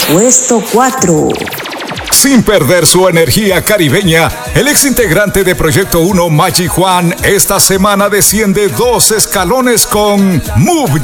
Puesto 4. Sin perder su energía caribeña, el ex integrante de Proyecto 1, Magic Juan, esta semana desciende 2 escalones con Move